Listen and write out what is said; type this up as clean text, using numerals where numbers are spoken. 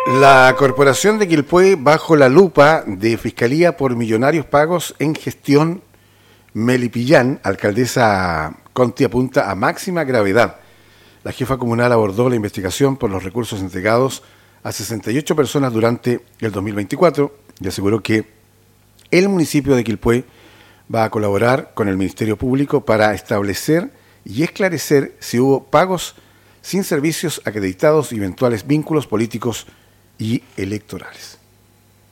La Corporación de Quilpué bajo la lupa de Fiscalía por millonarios pagos en gestión. Melipillán, alcaldesa Conti, apunta a máxima gravedad. La jefa comunal abordó la investigación por los recursos entregados a 68 personas durante el 2024 y aseguró que el municipio de Quilpué va a colaborar con el Ministerio Público para establecer y esclarecer si hubo pagos sin servicios acreditados y eventuales vínculos políticos y electorales.